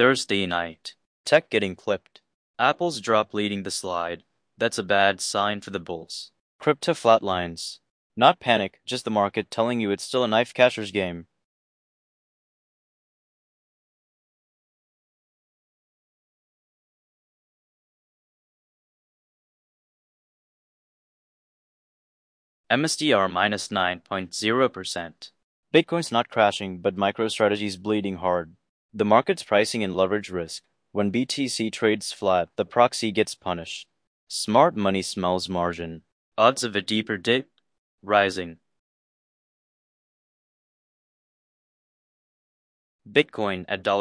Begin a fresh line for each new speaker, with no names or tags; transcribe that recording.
Thursday night. Tech getting clipped. Apple's drop leading the slide. That's a bad sign for the bulls. Crypto flatlines. Not panic, just the market telling you it's still a knife catcher's game. MSTR minus 9.0%. Bitcoin's not crashing, but MicroStrategy's bleeding hard. The market's pricing in leverage risk. When BTC trades flat, the proxy gets punished. Smart money smells margin. Odds of a deeper dip? Rising. Bitcoin at